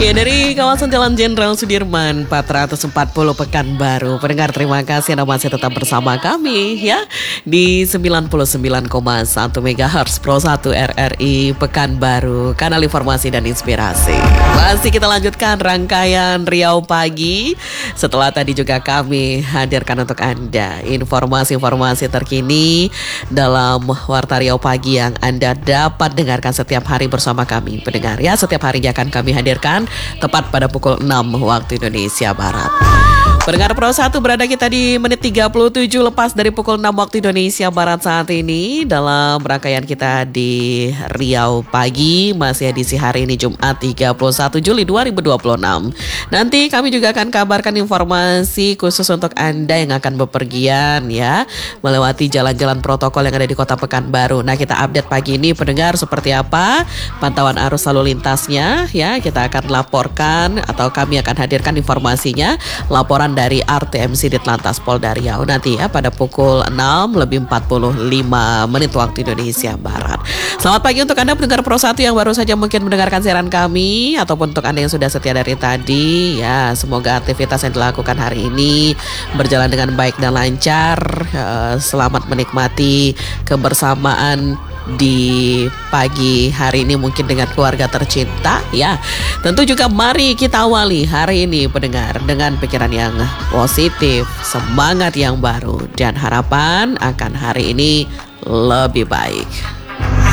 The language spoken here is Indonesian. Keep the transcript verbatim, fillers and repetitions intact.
Ya, dari kawasan Jalan Jenderal Sudirman empat ratus empat puluh Pekanbaru. Pendengar, terima kasih Anda masih tetap bersama kami ya di sembilan puluh sembilan koma satu megahertz Pro satu R R I Pekanbaru, kanal informasi dan inspirasi. Masih kita lanjutkan rangkaian Riau Pagi. Setelah tadi juga kami hadirkan untuk Anda informasi-informasi terkini dalam Warta Riau Pagi yang Anda dapat dengarkan setiap hari bersama kami, pendengar ya. Setiap harinya akan kami hadirkan tepat pada pukul enam waktu Indonesia Barat. Pendengar Pro satu, berada kita di menit tiga puluh tujuh lepas dari pukul enam waktu Indonesia Barat saat ini dalam rangkaian kita di Riau Pagi, masih edisi hari ini Jumat tiga puluh satu Juli dua ribu dua puluh enam. Nanti kami juga akan kabarkan informasi khusus untuk Anda yang akan bepergian ya, melewati jalan-jalan protokol yang ada di Kota Pekanbaru. Nah, kita update pagi ini pendengar seperti apa pantauan arus lalu lintasnya ya. Kita akan laporkan atau kami akan hadirkan informasinya, laporan dari R T M C Ditlantas Polda Riau nanti ya pada pukul enam lebih empat puluh lima menit waktu Indonesia Barat. Selamat pagi untuk Anda pendengar Pro satu yang baru saja mungkin mendengarkan siaran kami, ataupun untuk Anda yang sudah setia dari tadi ya. Semoga aktivitas yang dilakukan hari ini berjalan dengan baik dan lancar. Selamat menikmati kebersamaan di pagi hari ini mungkin dengan keluarga tercinta ya. Tentu juga mari kita awali hari ini pendengar dengan pikiran yang positif, semangat yang baru, dan harapan akan hari ini lebih baik.